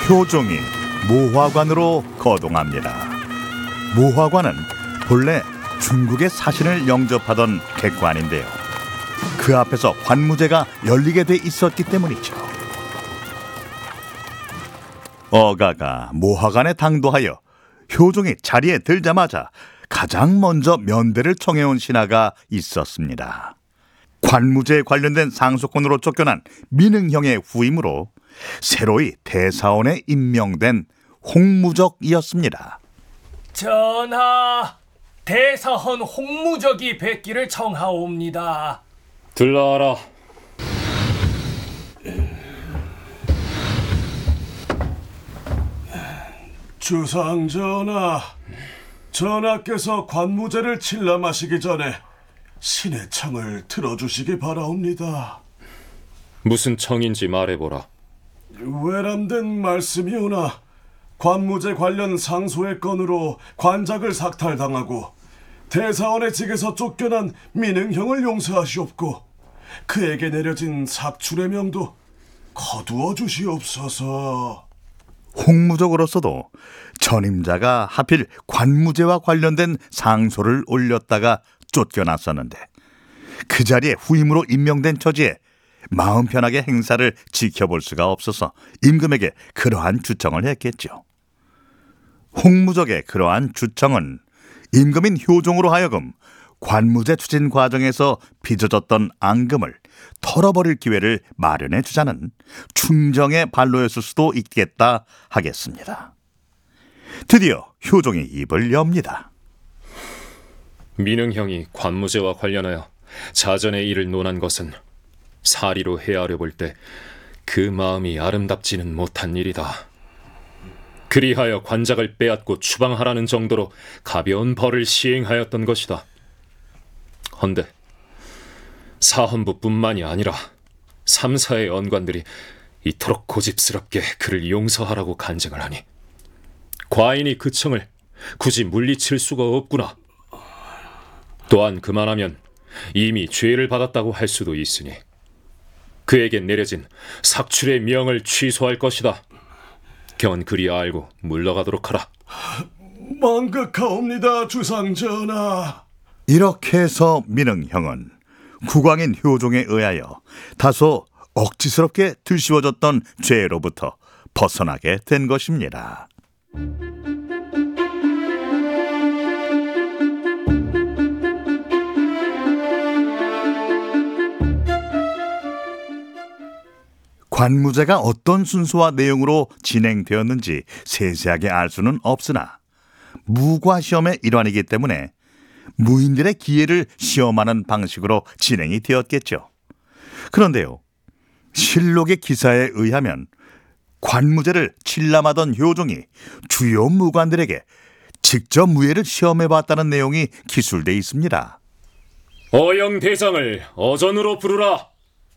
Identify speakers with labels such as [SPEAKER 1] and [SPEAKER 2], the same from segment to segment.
[SPEAKER 1] 효종이 모화관으로 거동합니다. 모화관은 본래 중국의 사신을 영접하던 객관인데요. 그 앞에서 관무제가 열리게 돼 있었기 때문이죠. 어가가 모화관에 당도하여 효종이 자리에 들자마자 가장 먼저 면대를 청해온 신하가 있었습니다. 관무제에 관련된 상소권으로 쫓겨난 민흥형의 후임으로 새로이 대사원에 임명된 홍무적이었습니다.
[SPEAKER 2] 전하, 대사헌 홍무적이 뵙기를 청하옵니다.
[SPEAKER 3] 들러라.
[SPEAKER 4] 주상전하, 전하께서 관무제를 칠람하시기 전에 신의 청을 들어주시기 바라옵니다.
[SPEAKER 3] 무슨 청인지 말해보라.
[SPEAKER 4] 외람된 말씀이오나 관무제 관련 상소의 건으로 관작을 삭탈당하고 대사원의 직에서 쫓겨난 민흥형을 용서하시옵고 그에게 내려진 삭출의 명도 거두어 주시옵소서.
[SPEAKER 1] 홍무적으로서도 전임자가 하필 관무제와 관련된 상소를 올렸다가 쫓겨났었는데 그 자리에 후임으로 임명된 처지에 마음 편하게 행사를 지켜볼 수가 없어서 임금에게 그러한 주청을 했겠죠. 홍무적의 그러한 주청은 임금인 효종으로 하여금 관무제 추진 과정에서 빚어졌던 앙금을 털어버릴 기회를 마련해 주자는 충정의 발로였을 수도 있겠다 하겠습니다. 드디어 효종이 입을 엽니다.
[SPEAKER 3] 민흥형이 관무제와 관련하여 자전의 일을 논한 것은 사리로 헤아려 볼 때 그 마음이 아름답지는 못한 일이다. 그리하여 관작을 빼앗고 추방하라는 정도로 가벼운 벌을 시행하였던 것이다. 헌데 사헌부뿐만이 아니라 3사의 언관들이 이토록 고집스럽게 그를 용서하라고 간증을 하니 과인이 그 청을 굳이 물리칠 수가 없구나. 또한 그만하면 이미 죄를 받았다고 할 수도 있으니 그에게 내려진 삭출의 명을 취소할 것이다. 경은 그리 알고 물러가도록 하라.
[SPEAKER 4] 망극하옵니다, 주상전하.
[SPEAKER 1] 이렇게 해서 민흥형은 국왕인 효종에 의하여 다소 억지스럽게 들씌워졌던 죄로부터 벗어나게 된 것입니다. 관무제가 어떤 순서와 내용으로 진행되었는지 세세하게 알 수는 없으나 무과시험의 일환이기 때문에 무인들의 기회를 시험하는 방식으로 진행이 되었겠죠. 그런데요, 실록의 기사에 의하면 관무제를 칠람하던 효종이 주요 무관들에게 직접 무예를 시험해봤다는 내용이 기술돼 있습니다.
[SPEAKER 3] 어영대장을 어전으로 부르라.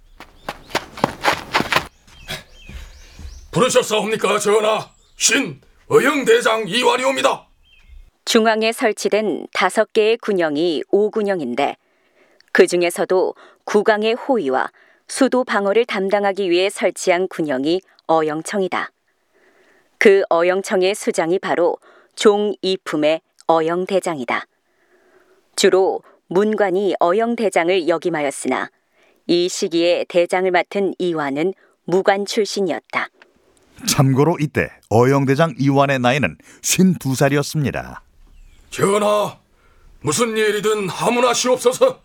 [SPEAKER 5] 부르셨사옵니까, 전하? 신 어영대장 이완이옵니다.
[SPEAKER 6] 중앙에 설치된 5개의 군영이 5군영인데 그 중에서도 국왕의 호위와 수도 방어를 담당하기 위해 설치한 군영이 어영청이다. 그 어영청의 수장이 바로 종이품의 어영대장이다. 주로 문관이 어영대장을 역임하였으나 이 시기에 대장을 맡은 이완은 무관 출신이었다.
[SPEAKER 1] 참고로 이때 어영대장 이완의 나이는 52살이었습니다.
[SPEAKER 5] 전하, 무슨 일이든 하문하시옵소서.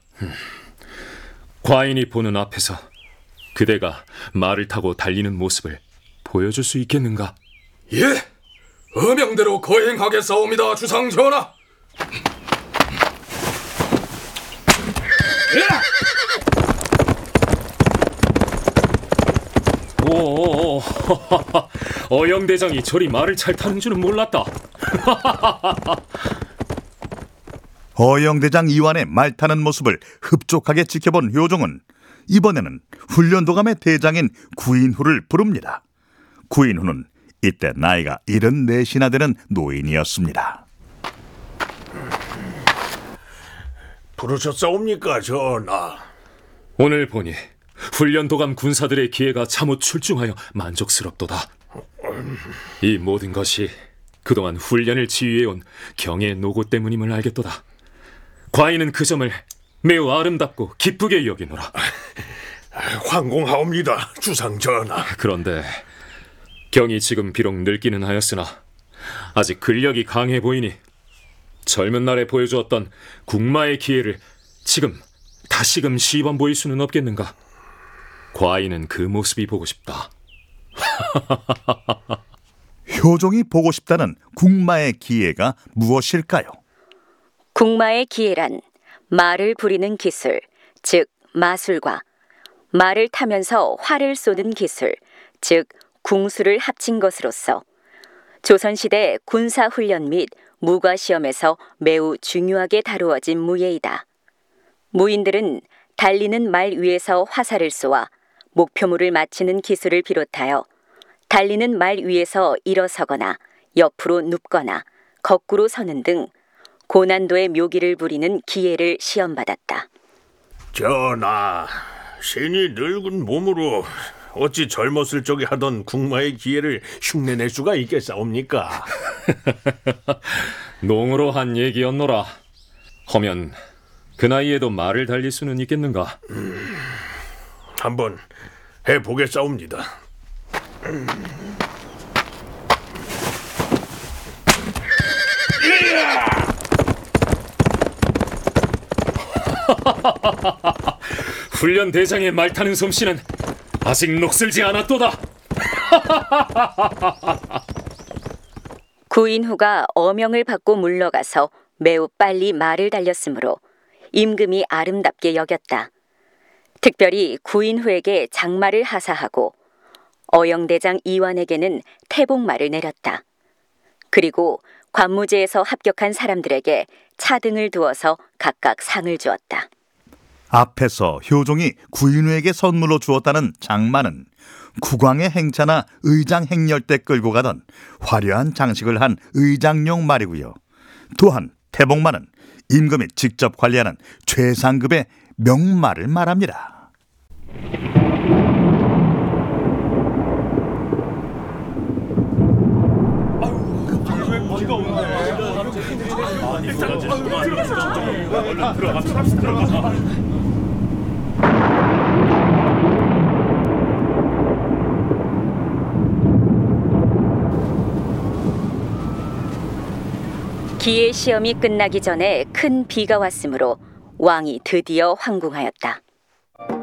[SPEAKER 3] 과인이 보는 앞에서 그대가 말을 타고 달리는 모습을 보여줄 수 있겠는가?
[SPEAKER 5] 예, 어명대로 거행하겠사옵니다, 주상전하.
[SPEAKER 3] 오, 어영대장이 저리 말을 잘 타는 줄은 몰랐다.
[SPEAKER 1] 어영대장 이완의 말 타는 모습을 흡족하게 지켜본 효종은 이번에는 훈련도감의 대장인 구인후를 부릅니다. 구인후는 이때 나이가 74이나 되는 노인이었습니다.
[SPEAKER 7] 부르셨사옵니까, 전하?
[SPEAKER 3] 오늘 보니 훈련도감 군사들의 기회가 참으 출중하여 만족스럽도다. 이 모든 것이 그동안 훈련을 지휘해온 경의 노고 때문임을 알겠도다. 과인은 그 점을 매우 아름답고 기쁘게 여기노라.
[SPEAKER 7] 황공하옵니다, 주상 전하.
[SPEAKER 3] 그런데 경이 지금 비록 늙기는 하였으나 아직 근력이 강해 보이니 젊은 날에 보여주었던 국마의 기회를 지금 다시금 시범 보일 수는 없겠는가? 과인은 그 모습이 보고 싶다.
[SPEAKER 1] 효종이 보고 싶다는 국마의 기회가 무엇일까요?
[SPEAKER 6] 국마의 기회란 말을 부리는 기술, 즉 마술과 말을 타면서 활을 쏘는 기술, 즉 궁수를 합친 것으로서 조선시대 군사훈련 및 무과시험에서 매우 중요하게 다루어진 무예이다. 무인들은 달리는 말 위에서 화살을 쏘아 목표물을 맞히는 기술을 비롯하여 달리는 말 위에서 일어서거나 옆으로 눕거나 거꾸로 서는 등 고난도의 묘기를 부리는 기회를 시험받았다.
[SPEAKER 7] 전하, 신이 늙은 몸으로 어찌 젊었을 적에 하던 국마의 기회를 흉내낼 수가 있겠사옵니까?
[SPEAKER 3] 농으로 한 얘기였노라. 허면 그 나이에도 말을 달릴 수는 있겠는가?
[SPEAKER 7] 한번 해보겠사옵니다.
[SPEAKER 3] 훈련 대장의 말 타는 솜씨는 아직 녹슬지 않았도다.
[SPEAKER 6] 구인후가 어명을 받고 물러가서 매우 빨리 말을 달렸으므로 임금이 아름답게 여겼다. 특별히 구인후에게 장마를 하사하고 어영대장 이완에게는 태복말을 내렸다. 그리고 관무제에서 합격한 사람들에게 차등을 두어서 각각 상을 주었다.
[SPEAKER 1] 앞에서 효종이 구인후에게 선물로 주었다는 장마는 국왕의 행차나 의장 행렬 때 끌고 가던 화려한 장식을 한 의장용 말이고요. 또한 태복말은 임금이 직접 관리하는 최상급의 명말을 말합니다.
[SPEAKER 6] 기의 시험이 끝나기 전에 큰 비가 왔으므로 왕이 드디어 황궁하였다.